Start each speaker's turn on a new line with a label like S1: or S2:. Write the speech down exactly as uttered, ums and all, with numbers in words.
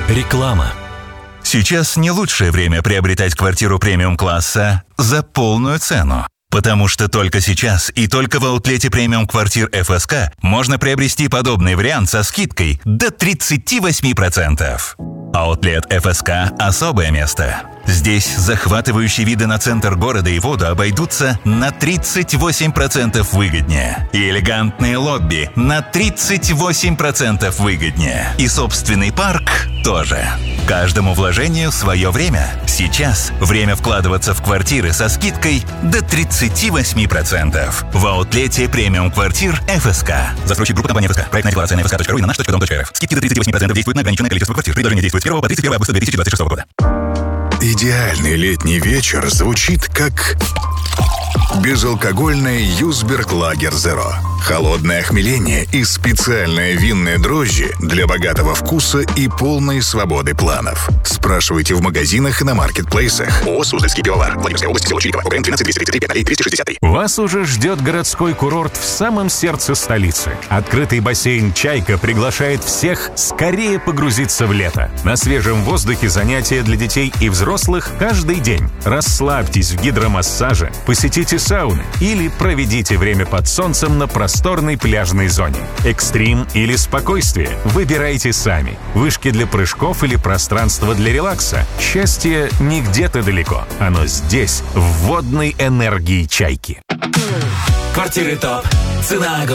S1: Реклама.
S2: Сейчас не лучшее время приобретать квартиру премиум-класса за полную цену. Потому что только сейчас и только в аутлете премиум квартир эф эс ка можно приобрести подобный вариант со скидкой до тридцать восемь процентов. Аутлет эф эс ка – особое место. Здесь захватывающие виды на центр города и воду обойдутся на тридцать восемь процентов выгоднее. И элегантные лобби на тридцать восемь процентов выгоднее. И собственный парк тоже. Каждому вложению свое время. Сейчас время вкладываться в квартиры со скидкой до тридцать восемь процентов. В аутлете премиум квартир эф эс ка. Застройщик группы компании эф эс ка. Проектная декларация на эф эс ка точка ру и на наш точка дом точка эр эф. Скидки до тридцать восемь процентов действуют на ограниченное количество квартир. Предложение действует с первого по тридцать первое августа две тысячи двадцать шестого года.
S3: Идеальный летний вечер звучит как безалкогольный Юсберг Лагер Зеро. Холодное охмеление и специальные винные дрожжи для богатого вкуса и полной свободы планов. Спрашивайте в магазинах и на маркетплейсах. ООО «Суздальский пивовар». Владимирская область, село Чирикова. ОГРН двенадцать двести тридцать три двести шестьдесят.
S4: Вас уже ждет городской курорт в самом сердце столицы. Открытый бассейн «Чайка» приглашает всех скорее погрузиться в лето. На свежем воздухе занятия для детей и взрослых каждый день. Расслабьтесь в гидромассаже, посетите сауны или проведите время под солнцем на просторной пляжной зоне. Экстрим или спокойствие – выбирайте сами. Вышки для прыжков или пространство для релакса. Счастье не где-то далеко. Оно здесь, в водной энергии «Чайки».
S1: Квартиры топ. Цена